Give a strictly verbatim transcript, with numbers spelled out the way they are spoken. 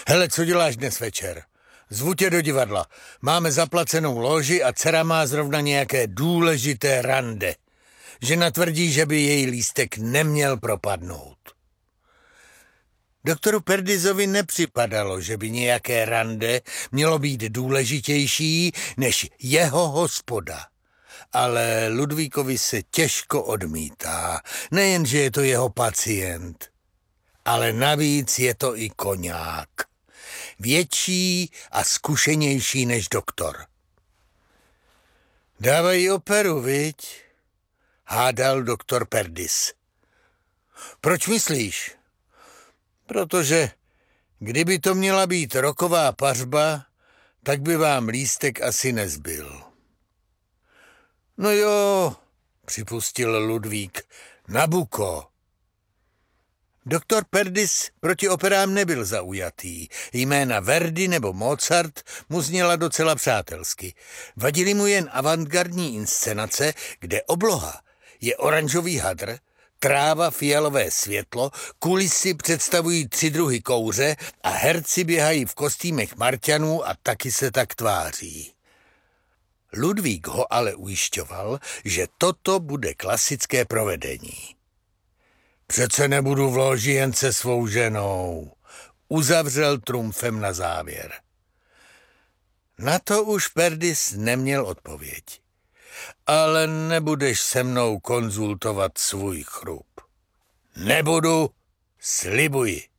Hele, co děláš dnes večer? Zvu tě do divadla. Máme zaplacenou loži a dcera má zrovna nějaké důležité rande. Žena tvrdí, že by její lístek neměl propadnout. Doktoru Perdisovi nepřipadalo, že by nějaké rande mělo být důležitější než jeho hospoda. Ale Ludvíkovi se těžko odmítá. Nejen, že je to jeho pacient, ale navíc je to i koňák. Větší a zkušenější než doktor. Dávají operu, viď? Hádal doktor Perdis. Proč myslíš? Protože kdyby to měla být roková pařba, tak by vám lístek asi nezbyl. No jo, připustil Ludvík, Nabucco. Doktor Perdis proti operám nebyl zaujatý. Jména Verdi nebo Mozart mu zněla docela přátelsky. Vadily mu jen avantgardní inscenace, kde obloha je oranžový hadr, tráva fialové světlo, kulisy představují tři druhy kouře a herci běhají v kostýmech Marťanů a taky se tak tváří. Ludvík ho ale ujišťoval, že toto bude klasické provedení. Přece nebudu v loži jen se svou ženou, uzavřel trumfem na závěr. Na to už Perdis neměl odpověď. Ale nebudeš se mnou konzultovat svůj chrup. Nebudu, slibuji.